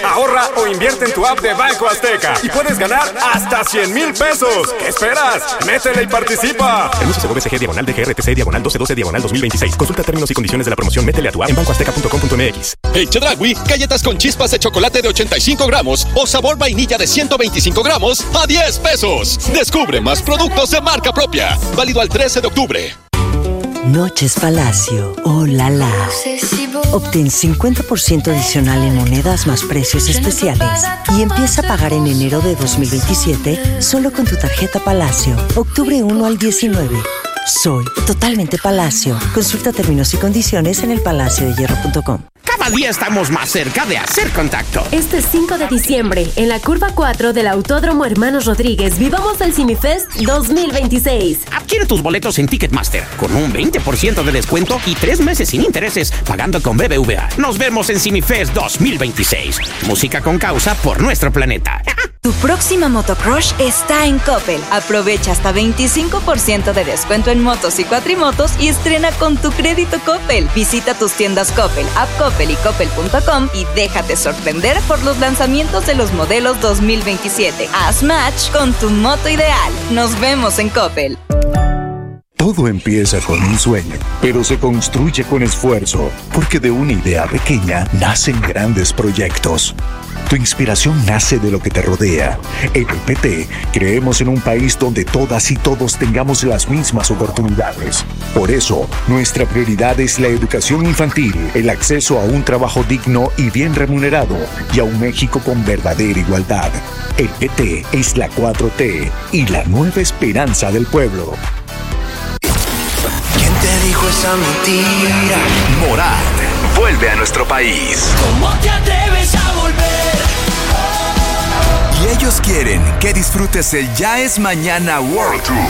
Ahorra o invierte en tu app de Banco Azteca y puedes ganar hasta 100,000 pesos. ¿Qué esperas? Métele y participa. Permiso CVCG /DGRTC /12/2026. Consulta términos y condiciones de la promoción. Métele a tu app en bancoazteca.com.mx. En Chedraui, galletas con chispas de chocolate de 85 gramos o sabor vainilla de 125 gramos a 10 pesos. Descubre más productos de marca propia. Válido al 13 de octubre. Noches Palacio. ¡Oh, la! Obtén 50% adicional en monedas más precios especiales y empieza a pagar en enero de 2027 solo con tu tarjeta Palacio. Octubre 1 al 19. Soy totalmente Palacio. Consulta términos y condiciones en elpalaciodehierro.com. Cada día estamos más cerca de hacer contacto. Este 5 de diciembre, en la curva 4 del Autódromo Hermanos Rodríguez, vivamos el CineFest 2026. Adquiere tus boletos en Ticketmaster con un 20% de descuento y 3 meses sin intereses pagando con BBVA. Nos vemos en CineFest 2026. Música con causa por nuestro planeta. Tu próxima motocrush está en Coppel. Aprovecha hasta 25% de descuento en motos y cuatrimotos y estrena con tu crédito Coppel. Visita tus tiendas Coppel, App Coppel y Coppel.com y déjate sorprender por los lanzamientos de los modelos 2027. Haz match con tu moto ideal. Nos vemos en Coppel. Todo empieza con un sueño, pero se construye con esfuerzo, porque de una idea pequeña nacen grandes proyectos. Tu inspiración nace de lo que te rodea. En el PT creemos en un país donde todas y todos tengamos las mismas oportunidades. Por eso, nuestra prioridad es la educación infantil, el acceso a un trabajo digno y bien remunerado, y a un México con verdadera igualdad. El PT es la 4T y la nueva esperanza del pueblo. ¿Quién te dijo esa mentira? Morat vuelve a nuestro país. ¿Cómo te atreves a volver? Y ellos quieren que disfrutes el Ya es Mañana World Tour.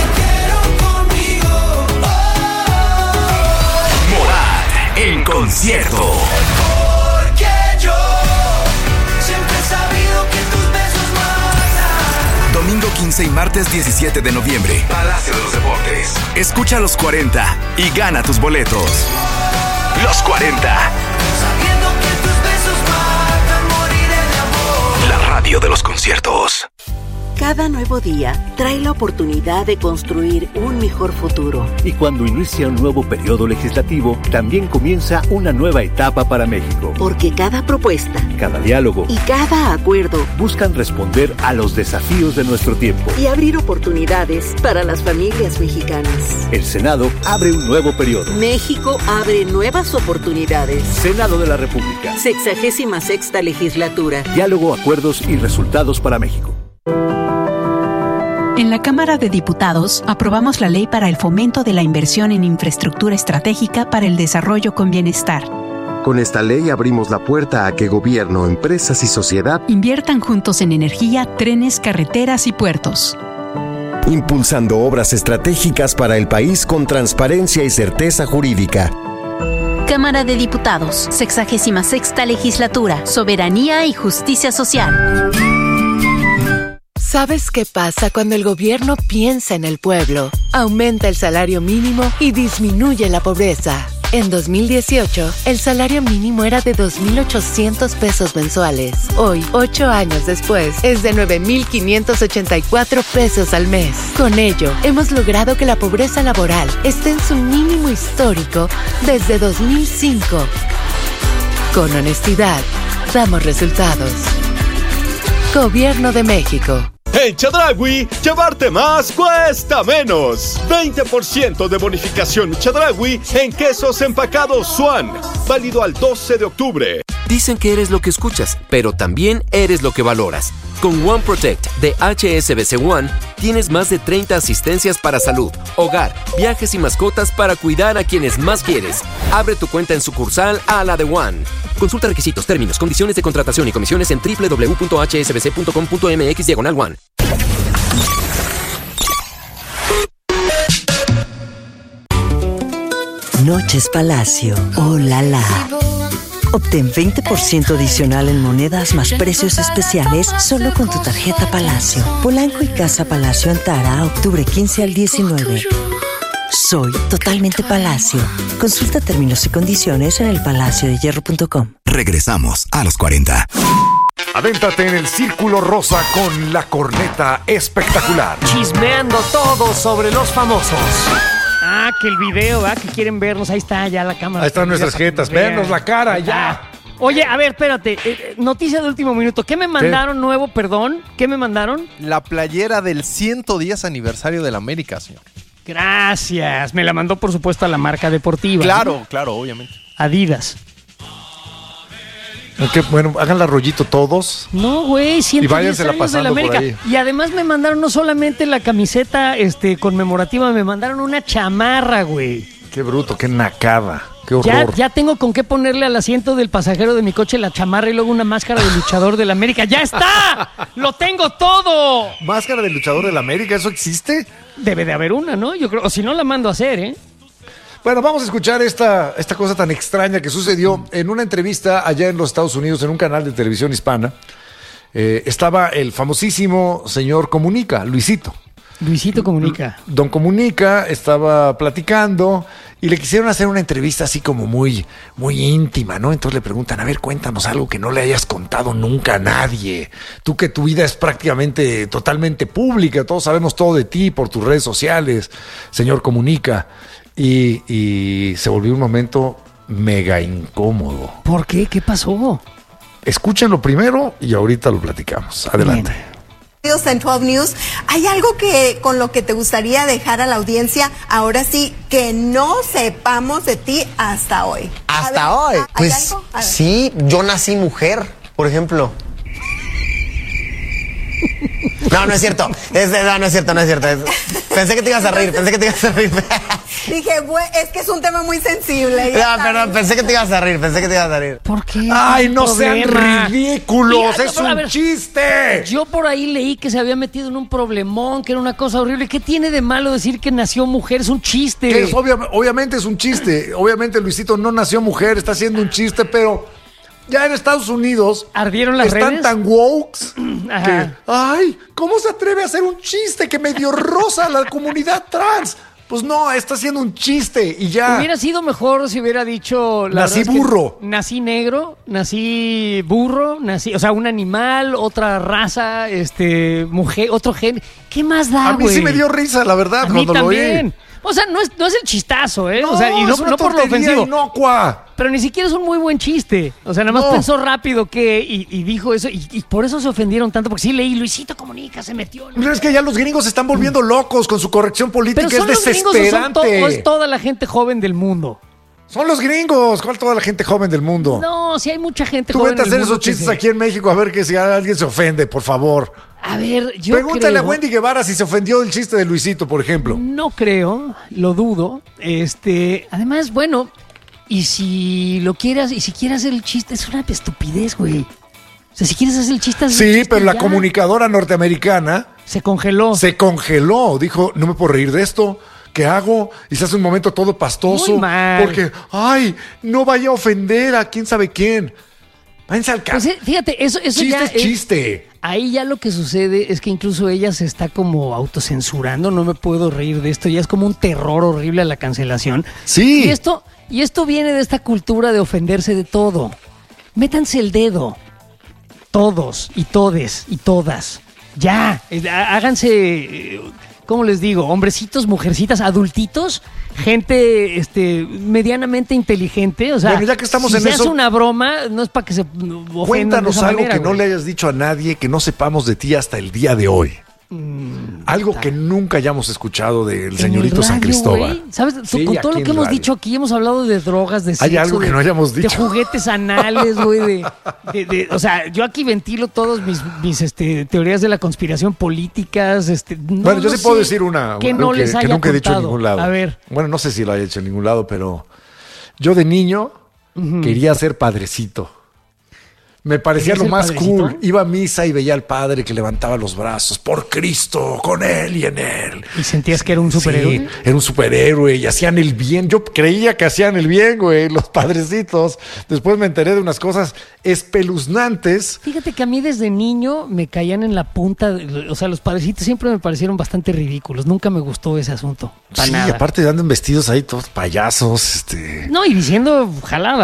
Morat en concierto. Porque yo siempre he sabido que tus besos matan. Domingo 15 y martes 17 de noviembre. Palacio de los Deportes. Escucha los 40 y gana tus boletos. Los 40. Sabiendo que tus besos matan, moriré de amor. La radio de los conciertos. Cada nuevo día trae la oportunidad de construir un mejor futuro. Y cuando inicia un nuevo periodo legislativo, también comienza una nueva etapa para México. Porque cada propuesta, cada diálogo y cada acuerdo buscan responder a los desafíos de nuestro tiempo y abrir oportunidades para las familias mexicanas. El Senado abre un nuevo periodo. México abre nuevas oportunidades. Senado de la República. 66ª legislatura. Diálogo, acuerdos y resultados para México. En la Cámara de Diputados aprobamos la Ley para el Fomento de la Inversión en Infraestructura Estratégica para el Desarrollo con Bienestar. Con esta ley abrimos la puerta a que gobierno, empresas y sociedad inviertan juntos en energía, trenes, carreteras y puertos. Impulsando obras estratégicas para el país con transparencia y certeza jurídica. Cámara de Diputados, 66ª Legislatura, Soberanía y Justicia Social. ¿Sabes qué pasa cuando el gobierno piensa en el pueblo? Aumenta el salario mínimo y disminuye la pobreza. En 2018, el salario mínimo era de 2,800 pesos mensuales. Hoy, 8 años después, es de 9,584 pesos al mes. Con ello, hemos logrado que la pobreza laboral esté en su mínimo histórico desde 2005. Con honestidad, damos resultados. Gobierno de México. En Chedraui, llevarte más cuesta menos. 20% de bonificación Chedraui en quesos empacados Swan. Válido al 12 de octubre. Dicen que eres lo que escuchas, pero también eres lo que valoras. Con One Protect de HSBC One, tienes más de 30 asistencias para salud, hogar, viajes y mascotas para cuidar a quienes más quieres. Abre tu cuenta en sucursal a la de One. Consulta requisitos, términos, condiciones de contratación y comisiones en www.hsbc.com.mx/One. Noches Palacio. ¡Oh, la! Obtén 20% adicional en monedas más precios especiales solo con tu tarjeta Palacio. Polanco y Casa Palacio Antara, octubre 15 al 19. Soy totalmente Palacio. Consulta términos y condiciones en elpalaciodehierro.com. Regresamos a los 40. Adéntrate en el Círculo Rosa con la corneta espectacular. Chismeando todo sobre los famosos. Ah, que el video, que quieren vernos. Ahí está ya la cámara. Ahí están nuestras jetas. Véannos la cara, ya. Oye, a ver, espérate. Noticia de último minuto. ¿Qué me mandaron nuevo, perdón? ¿Qué me mandaron? La playera del 110 aniversario de la América, señor. Gracias. Me la mandó, por supuesto, a la marca deportiva. Claro, claro, obviamente. Adidas. Okay, bueno, háganla rollito todos. No, güey, 110 años de la América. Y además me mandaron no solamente la camiseta conmemorativa, me mandaron una chamarra, güey. Qué bruto, qué nacada, qué horror. Ya tengo con qué ponerle al asiento del pasajero de mi coche la chamarra y luego una máscara de luchador de la América. ¡Ya está! ¡Lo tengo todo! ¿Máscara de luchador de la América? ¿Eso existe? Debe de haber una, ¿no? Yo creo, o si no la mando a hacer, ¿eh? Bueno, vamos a escuchar esta cosa tan extraña que sucedió en una entrevista allá en los Estados Unidos, en un canal de televisión hispana. Estaba el famosísimo señor Comunica, Luisito. Luisito Comunica. Don Comunica estaba platicando y le quisieron hacer una entrevista así como muy, muy íntima, ¿no? Entonces le preguntan, a ver, cuéntanos algo que no le hayas contado nunca a nadie. Tú que tu vida es prácticamente totalmente pública, todos sabemos todo de ti por tus redes sociales, señor Comunica. Y se volvió un momento mega incómodo. ¿Por qué? ¿Qué pasó? Escúchenlo primero y ahorita lo platicamos. Adelante. En 12 News, ¿hay algo con lo que te gustaría dejar a la audiencia ahora sí que no sepamos de ti hasta hoy? ¿Hasta hoy? Pues sí, yo nací mujer, por ejemplo. No es cierto. No es cierto. Pensé que te ibas a reír, Dije, es que es un tema muy sensible. Pero pensé que te ibas a reír. ¿Por qué? ¡Ay, no sean ridículos! ¡Es un chiste! Yo por ahí leí que se había metido en un problemón, que era una cosa horrible. ¿Qué tiene de malo decir que nació mujer? Es un chiste. Obviamente es un chiste. Obviamente Luisito no nació mujer, está haciendo un chiste, pero... Ya en Estados Unidos ardieron las redes. Están tan woke que, ay, ¿cómo se atreve a hacer un chiste que medio rosa a la comunidad trans? Pues no, está haciendo un chiste y ya. Hubiera sido mejor si hubiera dicho... Nací burro. Nací negro, nací burro, o sea, un animal, otra raza, mujer, otro gen. ¿Qué más da, güey? A mí sí me dio risa, la verdad, a cuando mí lo también. oí. O sea, no es el chistazo, ¿eh? No, o sea, y no por lo ofensivo. Inocua. Pero ni siquiera es un muy buen chiste. O sea, nada más pensó rápido y dijo eso. Y por eso se ofendieron tanto. Porque sí leí, Luisito Comunica se metió. Pero es que ya los gringos se están volviendo locos con su corrección política. Pero es desesperante. ¿O es toda la gente joven del mundo? Son los gringos. ¿Cuál toda la gente joven del mundo? No, sí hay mucha gente joven del mundo. Tú vete a hacer esos chistes aquí en México a ver que si alguien se ofende, por favor. A ver, yo Pregúntale a Wendy Guevara si se ofendió del chiste de Luisito, por ejemplo. No creo, lo dudo. Además, bueno, y si quieres hacer el chiste, es una estupidez, güey. O sea, si quieres hacer el chiste... Sí, pero la comunicadora norteamericana... Se congeló. Dijo, no me puedo reír de esto. ¿Qué hago? Y se hace un momento todo pastoso. Muy mal. Porque, ay, no vaya a ofender a quién sabe quién. Váyanse al caso. Pues fíjate, eso chiste ya es chiste. Ahí ya lo que sucede es que incluso ella se está como autocensurando. No me puedo reír de esto. Ya es como un terror horrible a la cancelación. Sí. Y esto viene de esta cultura de ofenderse de todo. Métanse el dedo. Todos y todes y todas. Ya. Háganse... ¿Cómo les digo? Hombrecitos, mujercitas, adultitos, gente medianamente inteligente. O sea, bueno, ya que estamos si en se eso, hace una broma, no es para que se ofendan. Cuéntanos de esa algo manera, que no le hayas dicho a nadie, que no sepamos de ti hasta el día de hoy. Algo que nunca hayamos escuchado del señorito San Cristóbal. ¿Sabes? Sí, con todo lo que hemos dicho aquí, hemos hablado de drogas, de sexo. Hay algo que no hayamos dicho. De juguetes anales, güey. O sea, yo aquí ventilo todas mis teorías de la conspiración políticas. Bueno, yo sí puedo decir una que no les haya que nunca he dicho en contado. ningún lado. A ver. Bueno, no sé si lo haya hecho en ningún lado, pero yo de niño quería ser padrecito. Me parecía lo más cool. Iba a misa y veía al padre que levantaba los brazos. Por Cristo, con él y en él. ¿Y sentías que era un superhéroe? Sí, era un superhéroe y hacían el bien. Yo creía que hacían el bien, güey, los padrecitos. Después me enteré de unas cosas espeluznantes. Fíjate que a mí desde niño me caían en la punta. O sea, los padrecitos siempre me parecieron bastante ridículos. Nunca me gustó ese asunto. Sí, nada. Aparte andan vestidos ahí todos payasos. No, y diciendo jaladas.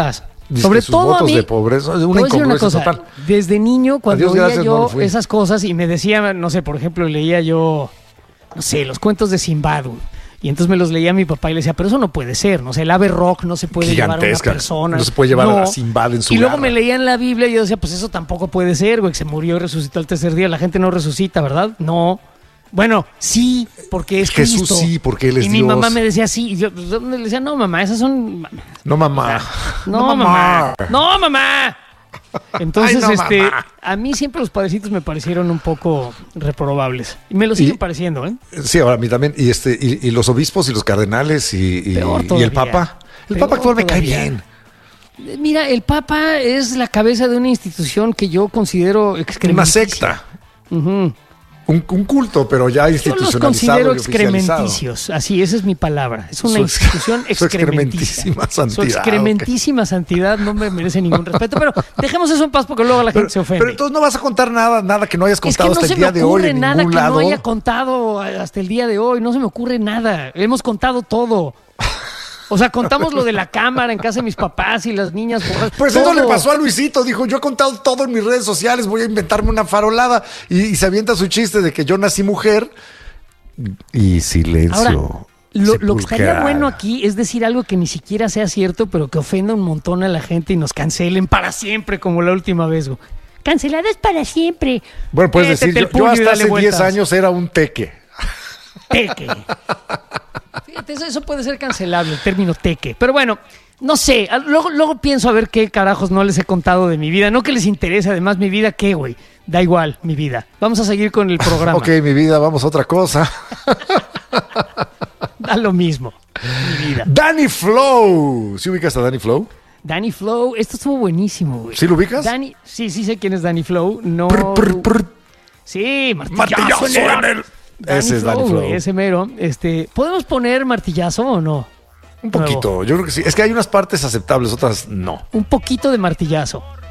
Sobre sus todo votos a mí, de pobreza, te voy una a decir incongruencia cosa, total. desde niño, cuando Adiós, veía gracias, yo no fui. esas cosas y me decía, no sé, por ejemplo, leía yo, no sé, los cuentos de Sinbad, y entonces me los leía a mi papá y le decía, pero eso no puede ser, no sé, el ave rock no se puede llevar a una Gigantesca. persona. No se puede llevar a Sinbad en su Y luego garra. me leía en la Biblia y yo decía, pues eso tampoco puede ser, güey, que se murió y resucitó al tercer día. La gente no resucita, ¿verdad? No. Bueno, sí, porque es Jesús Cristo. sí, porque Él es y Dios. mi mamá me decía sí, y yo le decía, no, mamá, esas son... No, mamá. No, mamá. No, mamá. Entonces, Ay, no, mamá. a mí siempre los padrecitos me parecieron un poco reprobables. Y me lo siguen pareciendo, ¿eh? Sí, ahora a mí también. Y los obispos y los cardenales y el Papa. El Papa actual me cae bien. Mira, el Papa es la cabeza de una institución que yo considero excrementísima. Una secta. Un culto, pero ya Yo institucionalizado. los considero y oficializado. excrementicios. Así, esa es mi palabra. Es una Su institución excrementísima. santidad. Su excrementísima santidad no me merece ningún respeto. Pero dejemos eso en paz porque luego la gente se ofende. Pero entonces no vas a contar nada que no hayas contado es que no hasta el se día me de hoy ocurre en nada ningún que lado. no haya contado hasta el día de hoy. No se me ocurre nada. Hemos contado todo. O sea, contamos lo de la cámara en casa de mis papás y las niñas. Pues eso le pasó a Luisito, dijo, yo he contado todo en mis redes sociales, voy a inventarme una farolada y se avienta su chiste de que yo nací mujer y silencio. Ahora, lo que estaría bueno aquí es decir algo que ni siquiera sea cierto, pero que ofenda un montón a la gente y nos cancelen para siempre, como la última vez. Canceladas para siempre. Bueno, puedes decir, yo hasta hace 10 años era un teque. Teque. Fíjate, eso puede ser cancelable, el término teque. Pero bueno, no sé. Luego pienso a ver qué carajos no les he contado de mi vida. No que les interese, además, mi vida, ¿qué, güey? Da igual, mi vida. Vamos a seguir con el programa. Ok, mi vida, vamos a otra cosa. Da lo mismo, mi vida. Danny Flow. ¿Sí ubicas a Danny Flow? Danny Flow, esto estuvo buenísimo, güey. ¿Sí lo ubicas? Sí sé quién es Danny Flow. No. Sí, martillazo en él. Ese es Danny Flow. Ese mero. ¿Podemos poner martillazo o no? Un poquito, yo creo que sí. Es que hay unas partes aceptables, otras no. Un poquito de martillazo.